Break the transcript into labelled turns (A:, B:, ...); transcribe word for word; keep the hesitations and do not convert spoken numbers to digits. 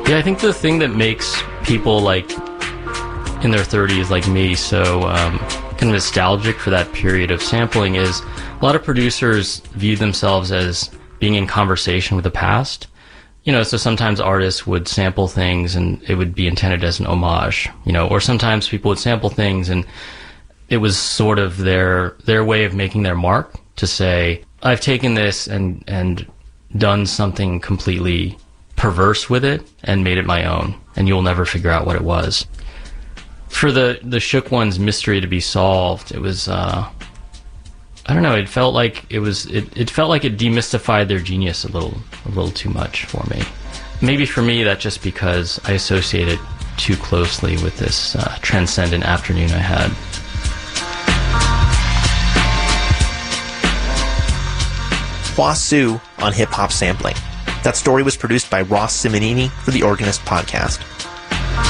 A: Yeah, I think the thing that makes people like in their thirties like me so um, kind of nostalgic for that period of sampling is a lot of producers view themselves as being in conversation with the past. You know, so sometimes artists would sample things and it would be intended as an homage, you know, or sometimes people would sample things and it was sort of their their way of making their mark to say, I've taken this and and done something completely perverse with it and made it my own, and you'll never figure out what it was. For the the Shook One's mystery to be solved, it was uh I don't know, it felt like it was it, it felt like it demystified their genius a little a little too much for me. Maybe for me that's just because I associate it too closely with this uh, transcendent afternoon I had.
B: Hua-Su on hip-hop sampling. That story was produced by Ross Simonini for the Organist podcast.